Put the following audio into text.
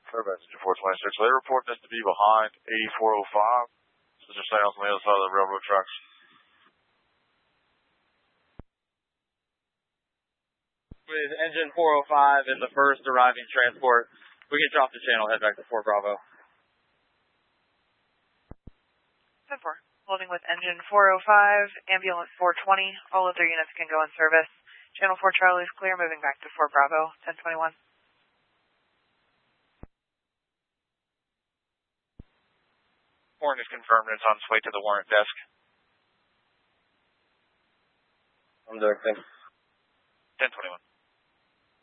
Fairbanks, engine 426. They report this to be behind 8405. So just stay on the other side of the railroad tracks. With engine 405 and the first arriving transport, we can drop the channel, head back to 4 Bravo. 10-4, holding with engine 405, ambulance 420, all other units can go in service. Channel 4 Charlie is clear, moving back to 4 Bravo, 1021. Warrant is confirmed, it's on its way to the warrant desk. I'm directing. 1021.